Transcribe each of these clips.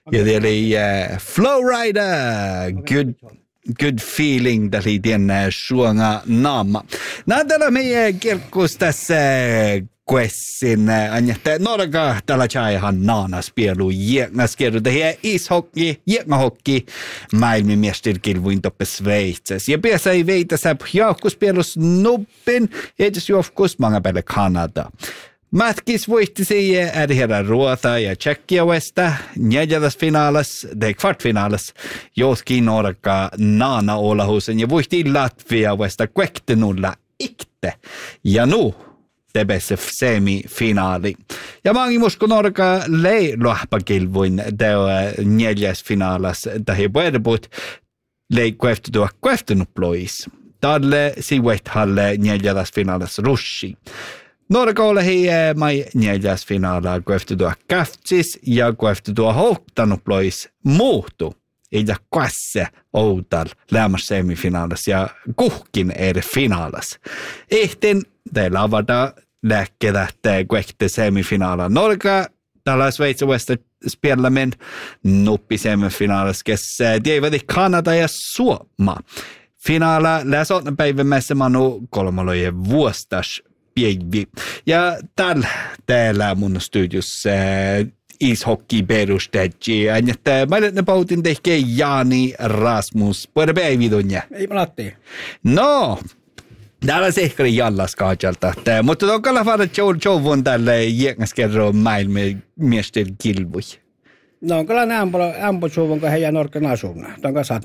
Ja det oli Flowrider, good feeling, täli tienne suonga naama. Nähdään meidän kirkkus tässä quessin, että Norga tällä chaihan naanas pielu jäknaskiedu. Tämä ishokki, jäknahokki, maailmanmestarikilvuin toppe Sveitses. Ja piässä ei veitä säp jauhkuspielus nuppin, edes juofkus manga päälle Kanada. Matkis voitti siihen ärherra Ruota ja Tsekkia Westa, neljäs finaalis, tai kvartfinaalis, johonkin Norga naana Olahusen ja voitti Latvia Westa kvektenulla ikte. Ja nu tebesse semifinaali. Ja mangi musko Norga lei lohpakilvuin teo neljäs finaalis, tähi puedeput lei kveftenut plois. Tälle sivuethalle neljäs finaalis russi. Norga oli mai neljäs finaala kueftutua käftsis ja kueftutua houktanut plois muuttu. Eikä kasse outal lämmäs semifinaalis ja kuhkin eri finaalis. Ehten teillä avata lähkeä kuehti semifinaala. Norga tällä Sveitsuesta spelamen nuppi semifinaalis, kessä tievät Kanada ja Suoma. Finaala läsotna päivämässä manu kolmalojen vuostas. Ja täällä mun studiossa ishockey perusteji. Ja mä olen pautin tehkeä Jaani Rasmus. Puhutaan päivitunja. Ei malatti. No, täällä se ehkä oli jallas kaajalta. Mutta on kalla vaada Jouvon tälle jäknäskerron maailman miesten kilvui. No, kyllä ne ampusuuvon, kun heidän Norkan asumna. Tonka saat.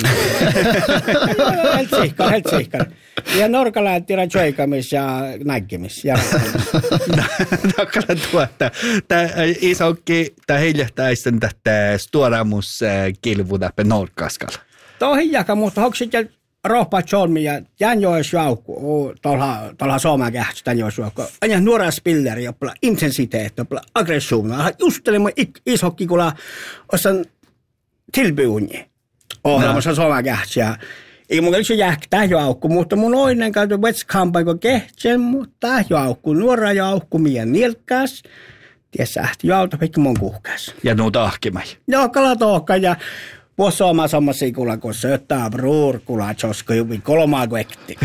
Helt sikkar. Ja Norka lähti tjöikamis ja näkemis. No, kyllä tuota. Tämä isokki, tämä hiljahtaisen tätä stuoramus kilvu täppä Norkaskalla. Tuo on hiljaka, mutta hoksit ja rohpa tjolmi ja jään jois jaukku. Tuolla Suomen kähtsä tän jois jaukku. Aina nuora spilleri, joppala intensiteet, joppala aggressuuna. Justelemme ishokki, kun osan tilbyunni. Ohjelmassa Suomen kähtsä. Ei mun olisi jähtää jaukku, mutta mun oinen käyty vetskampaiko kehtsän, mutta jaukku, nuora jaukku, mien nilkkas. Ties sähti jauta, pikki mun kuhkas. Ja nuo tahkimai. Joo, kala tohka ja vuosi oma samassa ikula, kun söttää bruur, kula tjosko jubi kolmaa kuekti.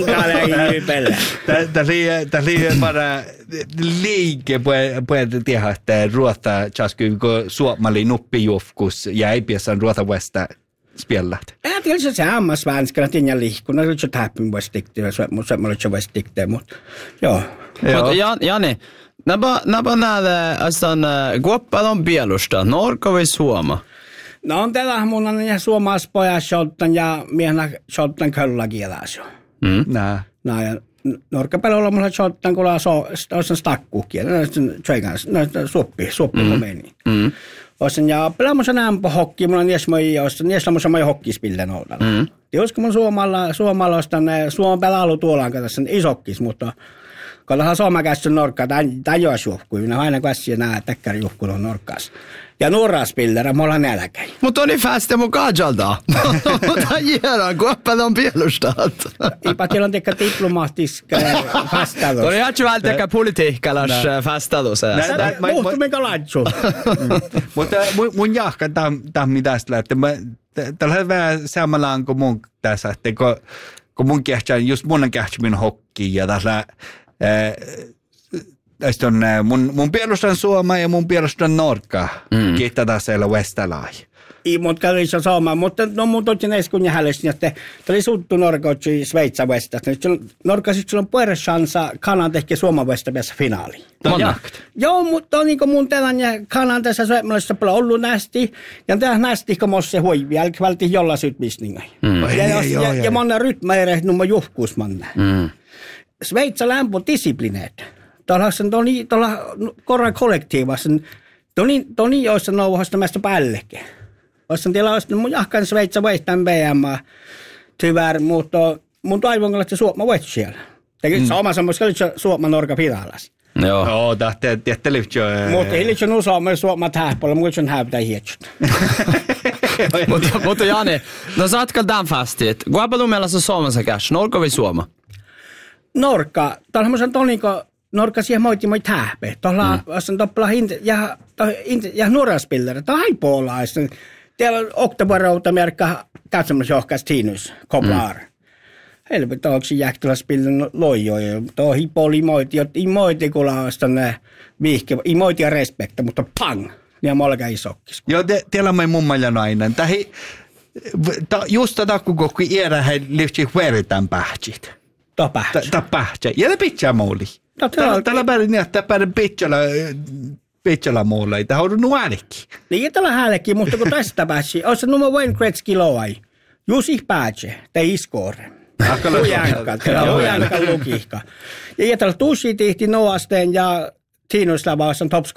Tämä liian para liike puhutaan tehdä, että ruota tjosko suomali nuppijuofkus ja ei piässään ruota vuosta spellat. Ja tietysti se amma svenskana tinja liikkuna, se on täppin vuostikti, mutta se on vuostikti, mutta joo. Mutta Jani, napa nähdä, että kuoppadon bielusta, Norka vai Suoma? No on tällä mun on ja suomalaispojat shottan ja miehenä shottan kyllä kielääsio. Nää. Ja Norkapellolla mulla shottan kun on stakkuukia, no suppi meni. Osan ja pelaamussa nämpä hokki, mulla on niesmässä moi hokkispillen olla. Tiosko mun Suomalla ostan Suomen pelailu tuolaan tässä isokkis, mutta kun Suomen käsissä Norkkaa, tai joas juhkui, minä aina käsiä nää täkkäri juhkun on Norkkaas. Ja nuoraspillera, mulla on nälkäin. Mutta on niin fäste mun kajalta. Mutta hienoa, kuoppa on pielustaat. Ipa teillä on tekkä diplomaattiska fastadus. On ihan väl tekkä politiikkalas fastadus. Muhtu mikä laitsu. Mutta mun jahka tämä tästä lähtee. Tällä on vähän samallaan kuin mun tässä, että kun mun kehtsää, just mun kehtsämin hokki ja tässä tästä on mun pielostan Suoma ja mun pielostan Norka. Kiittää siellä Westalai. Ei, mutta kävissä Suoma, mutta no mun totsin äsken jähällisin, että tuli suttu Norka otsi Sveitsa Westasta. Norka sitten on puhuta chansa Kanan tehkä Suoma Westa päässä finaaliin. Joo, mutta on niin kuin mun tämän ja Kanan tässä suomalaisessa paljon ollut nästi. Ja tämä nästi, kun mosse huivi, eli vältti jolla sytmisningai. Ja monna rytmäire, numma juhkuusmanne. Sveitsa lämpö disiplineet. Tuolla korran kollektiivassa, toni joissa nouhoista meistä päällekin. Oissan tiellä olisi mun jahkan Sveitsa väistään BM, tyvärr, mutta mun toivon, että Suoma voit siellä. Tekin sama semmoista, että Suoma Norka finaalas. Joo, tehtä lyhtsä. Mutta ei lyhtsä Suoma Suoma tähpällä, mutta on häypää hietsut. Mutta Jani, no saatko tämän fastit? Kuinka paljon meillä on Suomessa käs? Norka vai Suoma? Norka, tämä on semmoisen toninko norka siihen moiti moi tähpe. Tuolla on toppla ja nuoraspillere. Tämä ei puolaa. Täällä on oktobarouta merkka katsomassa johkas tiinus, koplaar. Helvetti, onko se jäktiläspillin loijoja. Tuo hipoli moiti, jotta ei moiti kuulostan vihke, ei moiti ja respekta, mutta pang! Ja molka isokkis. Joo, teillä on mumma ja nainen. Just tätä, kun iärä he lyhti hueritan pähtsit. Ta pähtsä. Ja ne pitää muuli. Tällä päivän niin, että päivän pitsällä muulla. Ei tähän ollut nuolikki. Niin, tällä häällekin, mutta kun tästä pääsi, olisi nummer Wayne Gretzky loai. Jusi päätsä, tai iskoore. Hujanka lukihka. Ja tällä tussi tihti Noasteen ja Tiinuslava on top